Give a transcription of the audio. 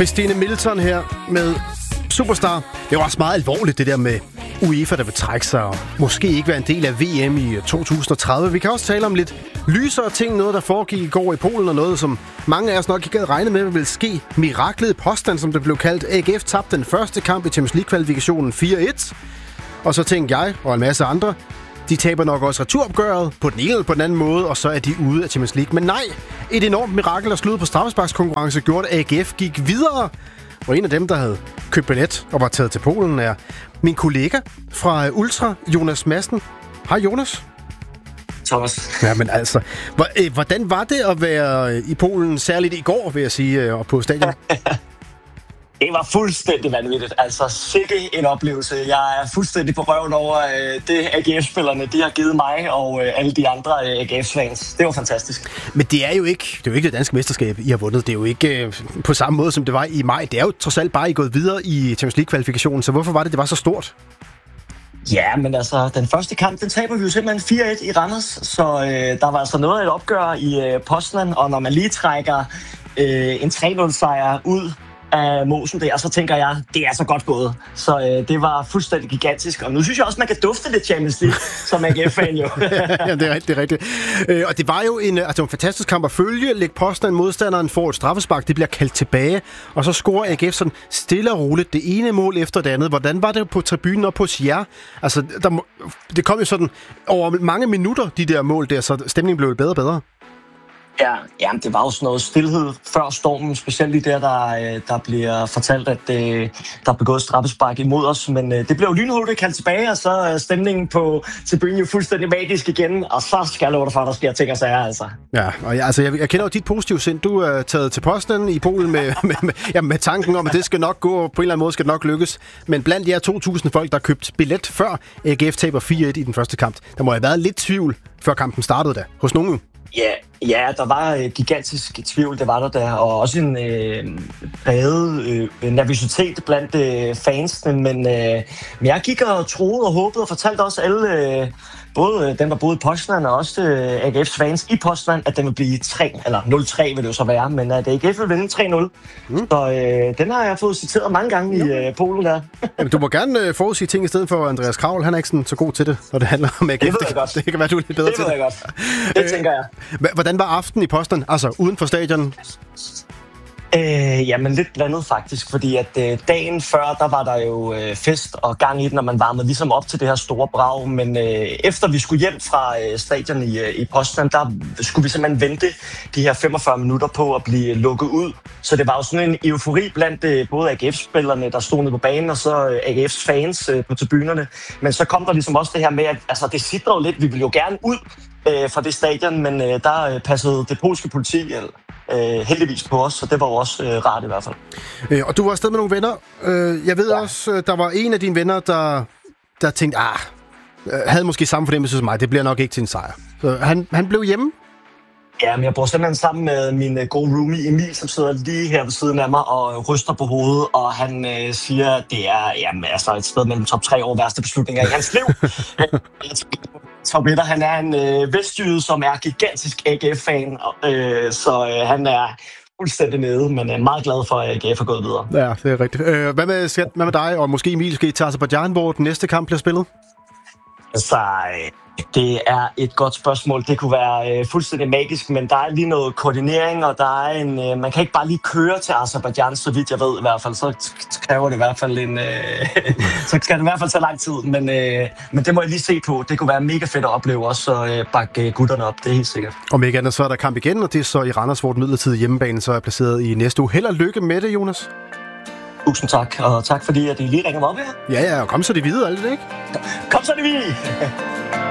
Christine Milton her med Superstar. Det er jo også meget alvorligt, det der med UEFA, der vil trække sig og måske ikke være en del af VM i 2030. Vi kan også tale om lidt lysere ting, noget der foregik i går i Polen, og noget, som mange af os nok ikke havde regnet med, vil ske. Miraklet i Poznan, som det blev kaldt. AGF tabte den første kamp i Champions League-kvalifikationen 4-1. Og så tænkte jeg og en masse andre, de taber nok også returopgøret på den ene eller på den anden måde, og så er de ude af Champions League. Men nej, et enormt mirakel, der sluttet på straffesparkskonkurrence, gjorde, at AGF gik videre. Og en af dem, der havde købt billet og var taget til Polen, er min kollega fra Ultra, Jonas Madsen. Hej Jonas. Thomas. Ja, men altså, hvordan var det at være i Polen, særligt i går, vil jeg sige, og på stadion? Det var fuldstændig vanvittigt. Altså, sikke en oplevelse. Jeg er fuldstændig på røven over det AGF-spillerne, de har givet mig og alle de andre AGF-fans. Det var fantastisk. Men det er jo ikke det danske mesterskab, I har vundet. Det er jo ikke på samme måde, som det var i maj. Det er jo trods alt bare, I gået videre i Champions League-kvalifikationen. Så hvorfor var det var så stort? Ja, men altså, den første kamp, den taber vi jo simpelthen 4-1 i Randers. Så der var altså noget af et opgør i Poznan, og når man lige trækker en 3-0-sejr ud af mosen der, så tænker jeg, det er så godt gået. Så det var fuldstændig gigantisk. Og nu synes jeg også, man kan dufte lidt Champions League som AGF-fan jo. Ja, det er rigtigt. Og det var jo en fantastisk kamp at følge. Læg Poznan, modstanderen får et straffespark, det bliver kaldt tilbage, og så scorer AGF sådan stille og roligt det ene mål efter det andet. Hvordan var det på tribunen og på jer? Altså, det kom jo sådan over mange minutter, de der mål der, så stemningen blev bedre og bedre. Ja, det var jo sådan noget stilhed før stormen, specielt lige der bliver fortalt, at der er begået straffespark imod os, men det blev jo lynhurtigt kaldt tilbage, og så er stemningen på tribunen jo fuldstændig magisk igen, og så skal jeg love dig for, at der sker ting og sager, altså. Ja, og jeg kender jo dit positive sind. Du er taget til Poznan i Polen med tanken om, at det skal nok gå, på en eller anden måde skal det nok lykkes, men blandt jer 2.000 folk, der købt billet før AGF taber 4-1 i den første kamp, der må have været lidt tvivl, før kampen startede da, hos nogen. Ja, der var gigantisk tvivl, det var der, og også en præget nervøsitet blandt fansene, men jeg gik og troede og håbede og fortalte også alle, både dem, der boede i Poznan og også AGF's fans i Poznan, at den vil blive 0-3 vil det jo så være, men at AGF vil vinde 3-0. Så den har jeg fået citeret mange gange i Polen der. Jamen, du må gerne forudsige ting i stedet for Andreas Kravl. Han er ikke sådan så god til det, når det handler om AGF. Det ved jeg godt. Det kan være, du er lidt bedre til det. Det ved jeg godt. Det tænker jeg. Hvordan var aftenen i Poznan, altså uden for stadion? Jamen lidt blandet faktisk, fordi at dagen før, der var der jo fest og gang i den, og man varmede ligesom op til det her store brag, men efter vi skulle hjem fra stadion i Poznan, der skulle vi simpelthen vente de her 45 minutter på at blive lukket ud. Så det var jo sådan en eufori blandt både AGF-spillerne, der stod nede på banen, og så AGF's fans på tribunerne. Men så kom der ligesom også det her med, at altså, det sidder jo lidt, vi ville jo gerne ud fra det stadion, men der passede det polske politi heldigvis på os, så det var jo også rart i hvert fald. Og du var afsted med nogle venner. Jeg ved også, der var en af dine venner, der tænkte, havde måske samme fornemmelse som mig, det bliver nok ikke til en sejr. Så han blev hjemme? Ja, men jeg bor simpelthen sammen med min gode roomie Emil, som sidder lige her ved siden af mig og ryster på hovedet, og han siger, at det er et sted mellem top 3 over værste beslutninger i hans liv. Top 1, han er en vestjyde, som er gigantisk AGF-fan, så han er fuldstændig nede, men er meget glad for, at AGF er gået videre. Ja, det er rigtigt. Hvad med dig, og måske Emil, skal I til Aserbajdsjan, hvor den næste kamp bliver spillet? Altså, det er et godt spørgsmål. Det kunne være fuldstændig magisk, men der er lige noget koordinering, og der er man kan ikke bare lige køre til Aserbajdsjan, så vidt jeg ved i hvert fald. Så kræver det i hvert fald så skal det i hvert fald tage lang tid, men det må jeg lige se på. Det kunne være mega fedt at opleve også, og bakke gutterne op, det er helt sikkert. Om ikke andet, så er der kamp igen, og det er så i Randers, hvor den midlertidige hjemmebane så er placeret i næste uge. Held og lykke med det, Jonas. Tusind tak, og tak fordi, at I lige ringer mig op her. Ja, og kom så de videre, alt det, ikke? Kom så de videre!